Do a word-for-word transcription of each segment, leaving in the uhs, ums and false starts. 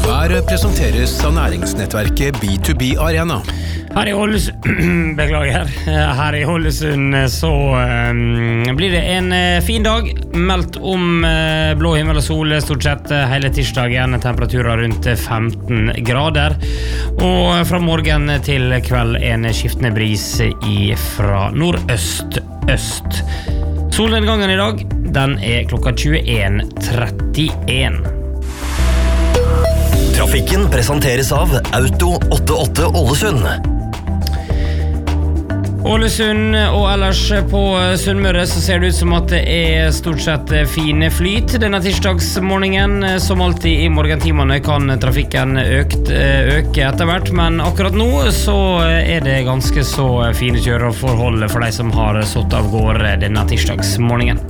Her presenteres av næringsnettverket B to B Arena. Her i Ålesund, beklager, her i Ålesund så um, blir det en uh, fin dag, meldt om uh, blå himmel og sol stort sett uh, hele tirsdagen, temperaturer rundt femten grader, og fra morgen til kveld en skiftende bris i fra nordøst-øst. Solnedgangen i dag, den er klokka tjueen trettien. Trafikken presenteres av Auto åttiåtte Ålesund. Ålesund og ellers på Sunnmøre så ser det ut som at det er stort sett fine flyt denne tirsdagsmorgenen. Som alltid i morgentimene kan trafikken økt, øke etter hvert, men akkurat nå så er det ganske så fine kjøreforhold for de som har satt av gårde denne tirsdagsmorgenen.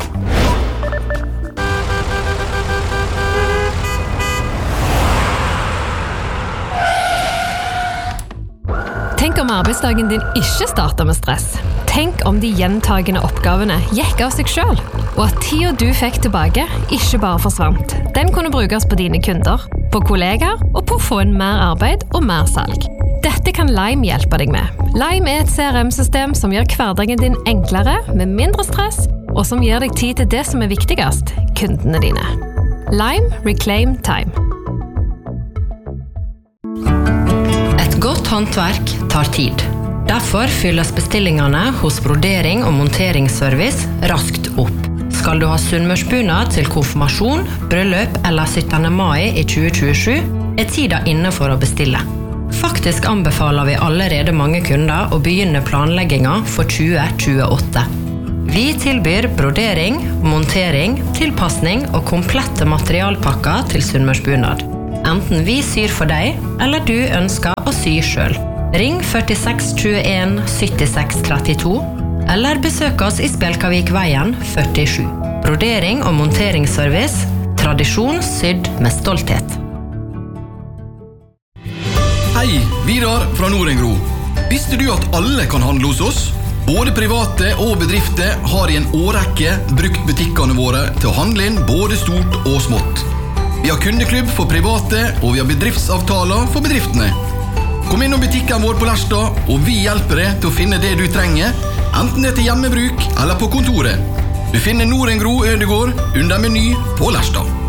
Tenk om arbeidsdagen din ikke starter med stress. Tenk om de gjentagende oppgavene gikk av seg selv, og at tida du fikk tilbake ikke bare forsvant. Den kunne brukes på dine kunder, på kollegaer og på å få en mer arbeid og mer salg. Dette kan Lime hjelpe deg med. Lime er et C R M-system som gjør hverdagen din enklere, med mindre stress, og som gir deg tid til det som er viktigst, kundene dine. Lime Reclaim Time. Godt håndverk tar tid. Derfor fylles bestillingene hos Brodering og Monteringsservice raskt opp. Skal du ha sunnmørsbunad til konfirmasjon, bryllup eller syttende mai i tjue tjuesju, er tida inne for å bestille. Faktisk anbefaler vi allerede mange kunder å begynne planleggingen for tjue tjueåtte. Vi tilbyr brodering, montering, tilpassning og komplette materialpakker til sunnmørsbunad. Enten vi syr for deg, eller du ønsker å sy selv. Ring førtiseks tjueen syttiseks trettito, eller besøk oss i Spjelkavik-veien førtisju. Brodering og monteringsservice, tradisjon sydd med stolthet. Hei, Vidar fra Norengro. Visste du at alle kan handle hos oss? Både private og bedrifter har i en årrekke brukt butikkene våre til å handle inn både stort og smått. Vi har kundeklubb for private, og vi har bedriftsavtaler for bedriftene. Kom innom butikken vår på Lerstad, og vi hjelper deg til å finne det du trenger, enten det er til hjemmebruk eller på kontoret. Du finner Norengro Ødegård under meny på Lerstad.